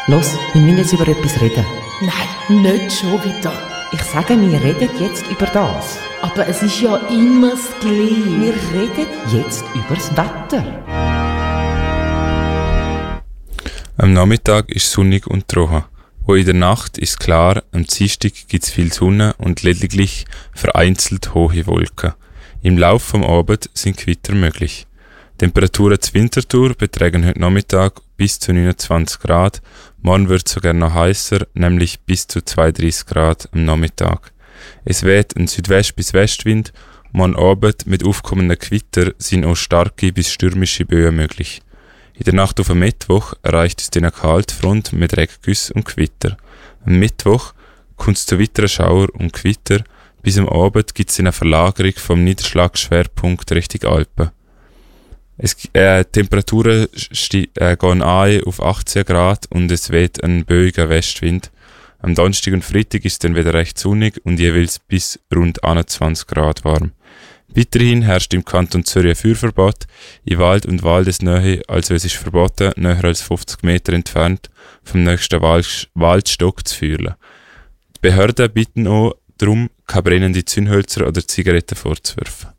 Los, wir müssen jetzt über etwas reden. Nein, nicht schon wieder. Ich sage, wir reden jetzt über das. Aber es ist ja immer das Gleiche. Wir reden jetzt über das Wetter. Am Nachmittag ist sonnig und trocken. Wo in der Nacht ist klar, am Dienstag gibt es viel Sonne und lediglich vereinzelt hohe Wolken. Im Laufe vom Abend sind Gewitter möglich. Temperaturen zur Winterthur betragen heute Nachmittag bis zu 29 Grad. Morgen wird es sogar noch heißer, nämlich bis zu 32 Grad am Nachmittag. Es weht ein Südwest- bis Westwind. Morgen Abend mit aufkommenden Gewitter sind auch starke bis stürmische Böen möglich. In der Nacht auf den Mittwoch erreicht es eine Kaltfront mit Regengüsse und Gewitter. Am Mittwoch kommt es zu weiteren Schauer und Gewitter. Bis am Abend gibt es eine Verlagerung vom Niederschlagsschwerpunkt Richtung Alpen. Temperaturen gehen an auf 18 Grad und es weht ein böiger Westwind. Am Donnerstag und Freitag ist es dann wieder recht sonnig und jeweils bis rund 21 Grad warm. Weiterhin herrscht im Kanton Zürich ein Feuerverbot in Wald und Waldesnähe, also es ist verboten, näher als 50 Meter entfernt vom nächsten Waldstock zu feuern. Die Behörden bitten auch darum, keine brennende Zündhölzer oder Zigaretten vorzuwerfen.